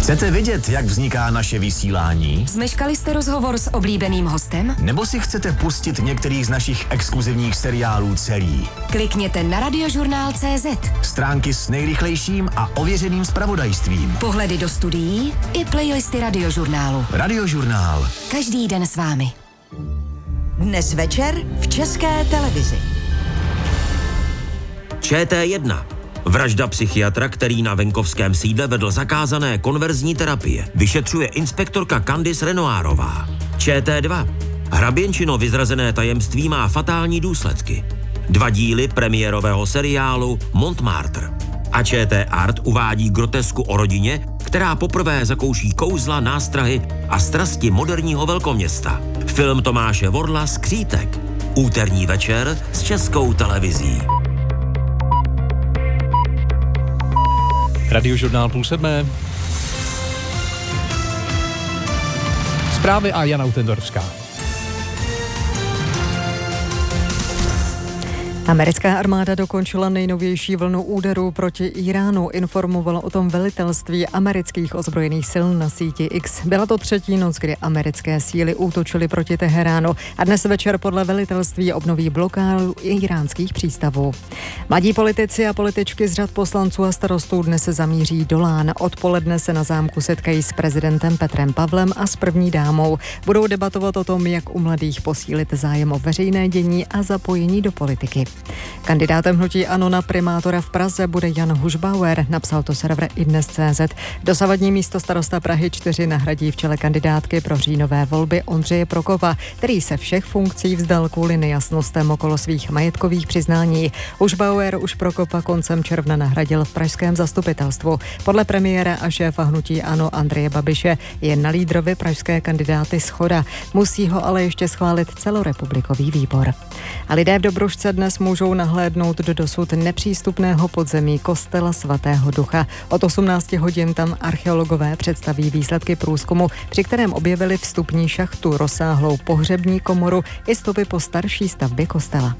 Chcete vidět, jak vzniká naše vysílání? Zmeškali jste rozhovor s oblíbeným hostem? Nebo si chcete pustit některý z našich exkluzivních seriálů celý? Klikněte na Radiožurnál.cz. Stránky s nejrychlejším a ověřeným zpravodajstvím. Pohledy do studií i playlisty Radiožurnálu. Radiožurnál. Každý den s vámi. Dnes večer v České televizi. ČT1. Vražda psychiatra, který na venkovském sídle vedl zakázané konverzní terapie. Vyšetřuje inspektorka Candice Renoirová. ČT2. Hraběnčino vyzrazené tajemství má fatální důsledky. 2 díly premiérového seriálu Montmartre. A ČT Art uvádí grotesku o rodině, která poprvé zakouší kouzla, nástrahy a strasti moderního velkoměsta. Film Tomáše Vorla Skřítek. Úterní večer s Českou televizí. Radiožurnál 6:30. Zprávy a Jana Utendorská. Americká armáda dokončila nejnovější vlnu úderů proti Iránu, informovalo o tom velitelství amerických ozbrojených sil na síti X. Byla to 3. noc, kdy americké síly útočily proti Teheránu a dnes večer podle velitelství obnoví blokádu iránských přístavů. Mladí politici a političky z řad poslanců a starostů dnes se zamíří do Lán. Odpoledne se na zámku setkají s prezidentem Petrem Pavlem a s první dámou. Budou debatovat o tom, jak u mladých posílit zájem o veřejné dění a zapojení do politiky. Kandidátem hnutí ANO na primátora v Praze bude Jan Hušbauer, napsal to server iDnes.cz. Dosavadní místo starosta Prahy 4 nahradí v čele kandidátky pro říjnové volby Ondřeje Prokopa, který se všech funkcí vzdal kvůli nejasnostem okolo svých majetkových přiznání. Hušbauer už Prokopa koncem června nahradil v pražském zastupitelstvu. Podle premiéra a šéfa hnutí ANO Andreje Babiše je na lídrovi pražské kandidáty shoda. Musí ho ale ještě schválit celorepublikový výbor. A lidé v Dobrušce dnes můžou nahlédnout do dosud nepřístupného podzemí kostela svatého Ducha. Od 18 hodin tam archeologové představí výsledky průzkumu, při kterém objevili vstupní šachtu, rozsáhlou pohřební komoru i stopy po starší stavbě kostela.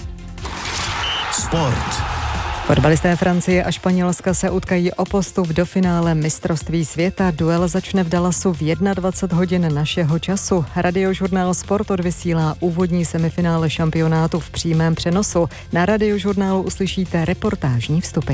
Sport. Fotbalisté Francie a Španělska se utkají o postup do finále mistrovství světa. Duel začne v Dallasu v 21 hodin našeho času. Radiožurnál Sport odvysílá úvodní semifinále šampionátu v přímém přenosu. Na Radiožurnálu uslyšíte reportážní vstupy.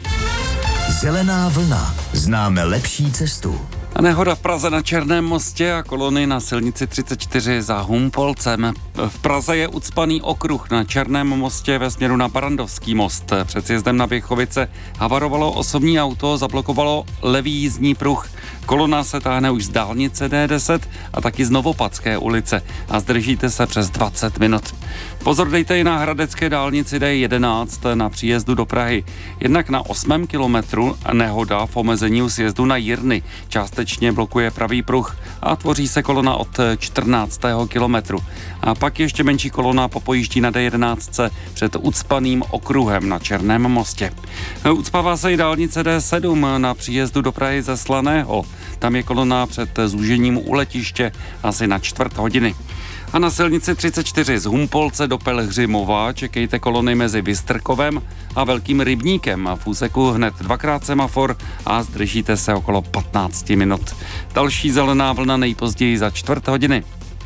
Zelená vlna. Známe lepší cestu. Nehoda v Praze na Černém mostě a kolony na silnici 34 za Humpolcem. V Praze je ucpaný okruh na Černém mostě ve směru na Barrandovský most. Před sjezdem na Běchovice havarovalo osobní auto, zablokovalo levý jízdní pruh. Kolona se táhne už z dálnice D10 a taky z Novopadské ulice a zdržíte se přes 20 minut. Pozor dejte i na hradecké dálnici D11 na příjezdu do Prahy. Jednak na 8. kilometru nehoda v omezení u sjezdu na Jirny. Částečně blokuje pravý pruh a tvoří se kolona od 14. kilometru. A pak ještě menší kolona popojíždí na D11 před ucpaným okruhem na Černém mostě. Ucpává se i dálnice D7 na příjezdu do Prahy ze Slaného. Tam je kolona před zúžením u letiště asi na 1/4 hodiny. A na silnici 34 z Humpolce do Pelhřimova čekejte kolony mezi Vystrkovem a Velkým Rybníkem. V úseku hned 2x semafor a zdržíte se okolo 15 minut. Další zelená vlna nejpozději za 1/4 hodiny.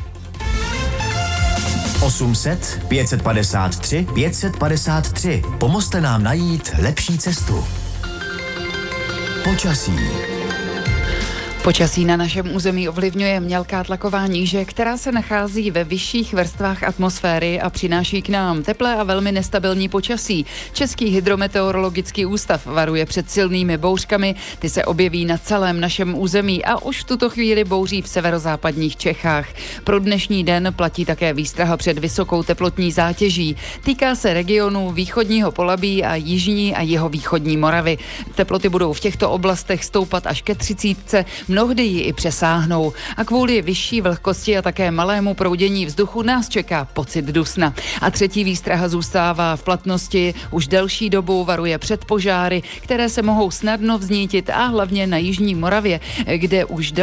800 553 553. Pomozte nám najít lepší cestu. Počasí. Počasí na našem území ovlivňuje mělká tlaková níže, která se nachází ve vyšších vrstvách atmosféry a přináší k nám teplé a velmi nestabilní počasí. Český hydrometeorologický ústav varuje před silnými bouřkami, ty se objeví na celém našem území a už v tuto chvíli bouří v severozápadních Čechách. Pro dnešní den platí také výstraha před vysokou teplotní zátěží. Týká se regionů východního Polabí a jižní a jihovýchodní Moravy. Teploty budou v těchto oblastech stoupat až ke 30, mnohdy ji i přesáhnou. A kvůli vyšší vlhkosti a také malému proudění vzduchu nás čeká pocit dusna. A třetí výstraha zůstává v platnosti už delší dobu, varuje před požáry, které se mohou snadno vznítit a hlavně na jižní Moravě, kde už